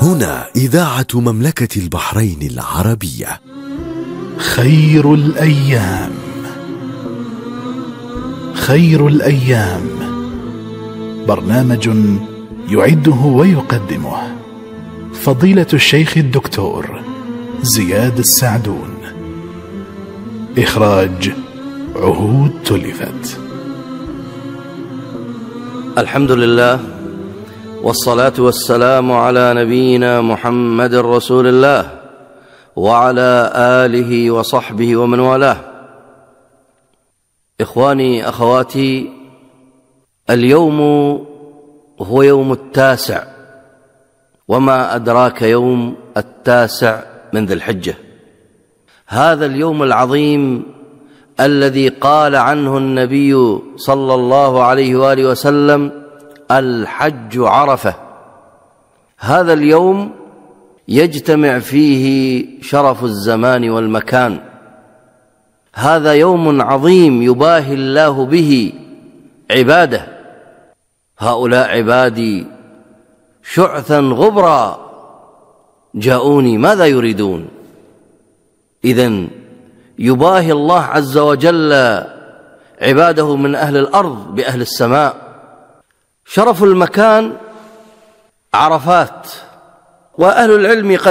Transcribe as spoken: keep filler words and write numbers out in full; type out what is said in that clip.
هنا إذاعة مملكة البحرين العربية. خير الأيام، خير الأيام برنامج يعده ويقدمه فضيلة الشيخ الدكتور زياد السعدون. إخراج عهود تلفت. الحمد لله والصلاة والسلام على نبينا محمد رسول الله وعلى آله وصحبه ومن والاه. إخواني أخواتي، اليوم هو يوم التاسع، وما أدراك يوم التاسع من ذي الحجة، هذا اليوم العظيم الذي قال عنه النبي صلى الله عليه وآله وسلم: الحج عرفة. هذا اليوم يجتمع فيه شرف الزمان والمكان، هذا يوم عظيم يباهي الله به عباده. هؤلاء عبادي شعثا غبرا جاءوني ماذا يريدون؟ إذن يباهي الله عز وجل عباده من أهل الأرض بأهل السماء. شرف المكان عرفات، وأهل العلم قد